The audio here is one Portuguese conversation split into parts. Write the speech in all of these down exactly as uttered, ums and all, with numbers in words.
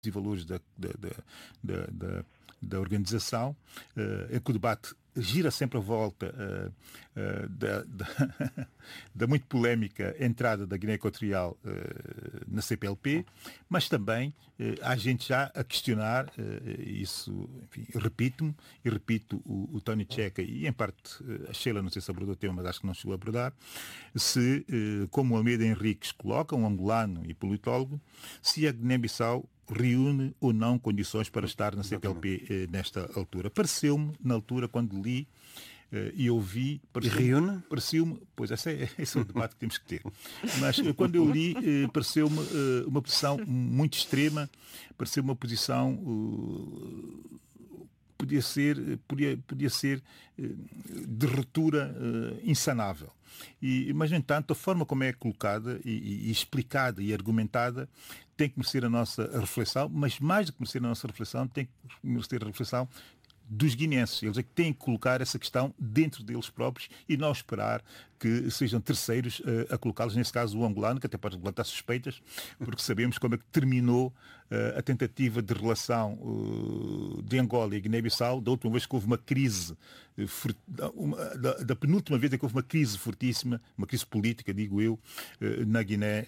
e valores da, da, da, da, da organização, uh, em que o debate gira sempre à volta uh, uh, da, da, da muito polémica entrada da Guiné Equatorial uh, na C P L P, mas também uh, há gente já a questionar, uh, isso, enfim, repito-me, e repito o, o Tony Checa e em parte uh, a Sheila, não sei se abordou o tema, mas acho que não chegou a abordar, se, uh, como o Almeida Henriques coloca, um angolano e politólogo, se a Guiné-Bissau reúne ou não condições para estar na C P L P eh, nesta altura. Pareceu-me, na altura, quando li eh, e ouvi... Pareceu-me, reúne? Pareceu-me, pois esse é, esse é o debate que temos que ter. Mas eh, quando eu li, eh, pareceu-me eh, uma posição muito extrema, pareceu uma posição... Uh, podia ser, podia, podia ser de ruptura uh, insanável. E, mas, no entanto, a forma como é colocada e, e explicada e argumentada tem que merecer a nossa reflexão, mas mais do que merecer a nossa reflexão, tem que merecer a reflexão dos guineenses. Eles é que têm que colocar essa questão dentro deles próprios e não esperar que sejam terceiros uh, a colocá-los, nesse caso o angolano, que até pode levantar suspeitas, porque sabemos como é que terminou uh, a tentativa de relação uh, de Angola e Guiné-Bissau, da última vez que houve uma crise, uh, for, uma, da, da penúltima vez em que houve uma crise fortíssima, uma crise política, digo eu, uh, na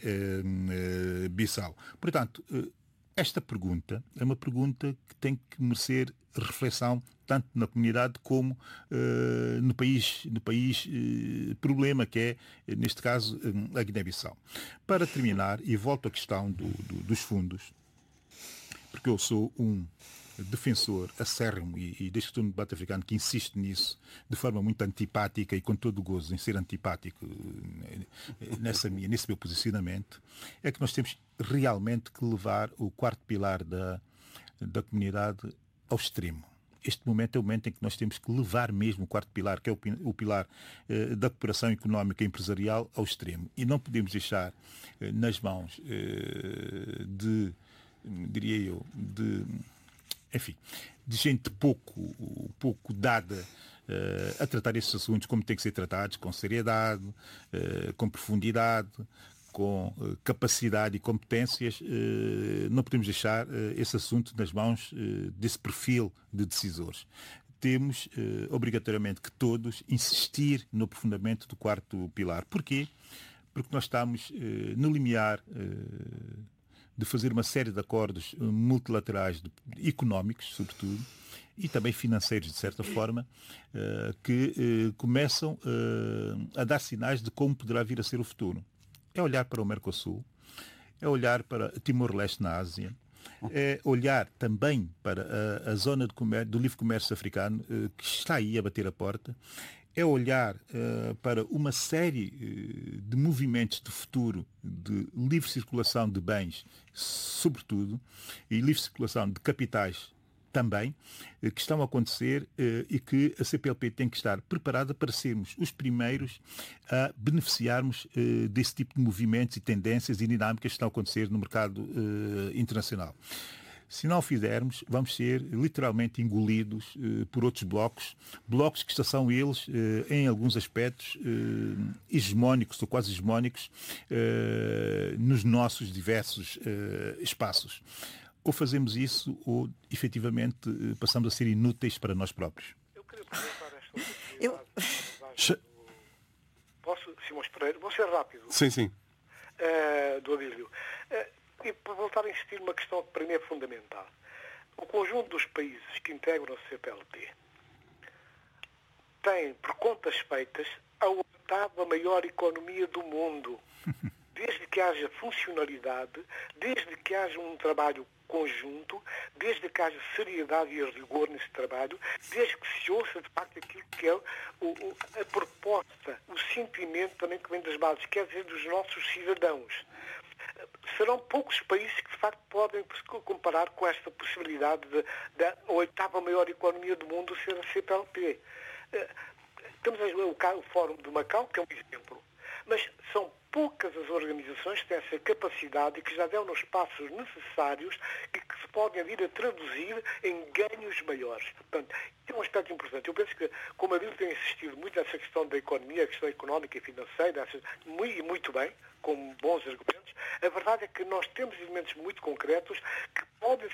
Guiné-Bissau. Uh, uh, Portanto, uh, esta pergunta é uma pergunta que tem que merecer reflexão tanto na comunidade como uh, no país, no país uh, problema que é, neste caso, uh, a Guiné-Bissau. Para terminar, e volto à questão do, do, dos fundos, porque eu sou um defensor acérrimo e, e desde que estou no debate africano que insiste nisso de forma muito antipática e com todo o gozo em ser antipático nessa minha, nesse meu posicionamento, é que nós temos realmente que levar o quarto pilar da, da comunidade ao extremo. Este momento é o momento em que nós temos que levar mesmo o quarto pilar, que é o, o pilar eh, da cooperação económica e empresarial, ao extremo. E não podemos deixar eh, nas mãos eh, de, diria eu, de... enfim, de gente pouco, pouco dada uh, a tratar esses assuntos como têm que ser tratados, com seriedade, uh, com profundidade, com uh, capacidade e competências. Uh, não podemos deixar uh, esse assunto nas mãos uh, desse perfil de decisores. Temos, uh, obrigatoriamente, que todos insistir no aprofundamento do quarto pilar. Porquê? Porque nós estamos uh, no limiar uh, de fazer uma série de acordos multilaterais de, económicos, sobretudo, e também financeiros, de certa forma, uh, que uh, começam uh, a dar sinais de como poderá vir a ser o futuro. É olhar para o Mercosul, é olhar para Timor-Leste na Ásia, é olhar também para a, a zona de comércio, do livre comércio africano, uh, que está aí a bater a porta, é olhar uh, para uma série uh, de movimentos de futuro, de livre circulação de bens, sobretudo, e livre circulação de capitais também, uh, que estão a acontecer uh, e que a C P L P tem que estar preparada para sermos os primeiros a beneficiarmos uh, desse tipo de movimentos e tendências e dinâmicas que estão a acontecer no mercado uh, internacional. Se não o fizermos, vamos ser literalmente engolidos uh, por outros blocos, blocos que são eles, uh, em alguns aspectos, uh, hegemónicos ou quase hegemónicos uh, nos nossos diversos uh, espaços. Ou fazemos isso, ou efetivamente uh, passamos a ser inúteis para nós próprios. Eu queria perguntar esta oportunidade. Eu... Do... Posso, Simões Pereira? Vou ser rápido. Sim, sim. Uh, do Abílio. Uh, E para voltar a insistir numa questão que para mim é fundamental. O conjunto dos países que integram a C P L P tem, por contas feitas, a oitava maior economia do mundo. Desde que haja funcionalidade, desde que haja um trabalho conjunto, desde que haja seriedade e rigor nesse trabalho, desde que se ouça de facto aquilo que é o, o, a proposta, o sentimento também que vem das bases, quer dizer, dos nossos cidadãos. Serão poucos países que de facto podem comparar com esta possibilidade de, da oitava maior economia do mundo ser a C P L P. Temos o, o Fórum de Macau, que é um exemplo. Mas são poucas as organizações que têm essa capacidade e que já dão os passos necessários e que se podem vir a traduzir em ganhos maiores. Portanto, é um aspecto importante. Eu penso que, como a Bíblia tem insistido muito nessa questão da economia, a questão económica e financeira, muito, muito bem, com bons argumentos, a verdade é que nós temos elementos muito concretos que podem